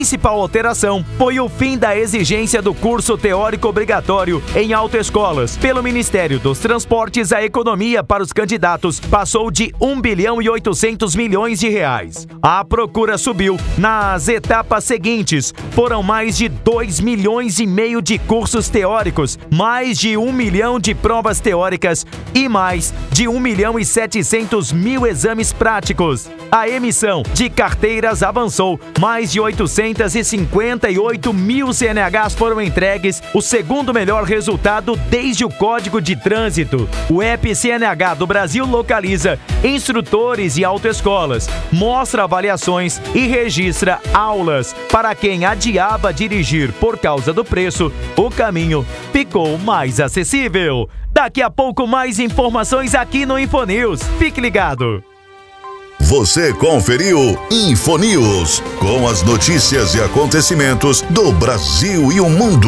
principal alteração foi o fim da exigência do curso teórico obrigatório em autoescolas. Pelo Ministério dos Transportes, a economia para os candidatos passou de 1 bilhão e 800 milhões de reais. A procura subiu nas etapas seguintes. Foram mais de 2 milhões e meio de cursos teóricos, mais de 1 milhão de provas teóricas e mais de 1 milhão e 700 mil exames práticos. A emissão de carteiras avançou, mais de 858 mil CNHs foram entregues, o segundo melhor resultado desde o Código de Trânsito. O app CNH do Brasil localiza instrutores e autoescolas, mostra avaliações e registra aulas. Para quem adiava dirigir por causa do preço, o caminho ficou mais acessível. Daqui a pouco mais informações aqui no InfoNews. Fique ligado! Você conferiu InfoNews, com as notícias e acontecimentos do Brasil e o mundo.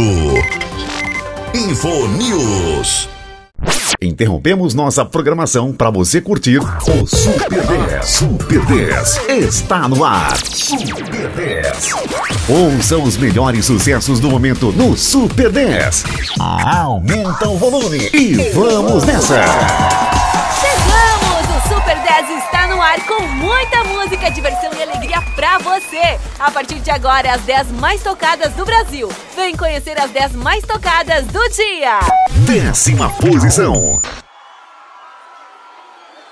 InfoNews. Interrompemos nossa programação para você curtir o Super 10. Super 10 está no ar. Super 10. Ouça os melhores sucessos do momento no Super 10. Aumenta o volume e vamos nessa. Chegamos! O Super 10 está no ar com muita música, diversão e alegria pra você. A partir de agora, as 10 mais tocadas do Brasil. Vem conhecer as 10 mais tocadas do dia. 10ª posição.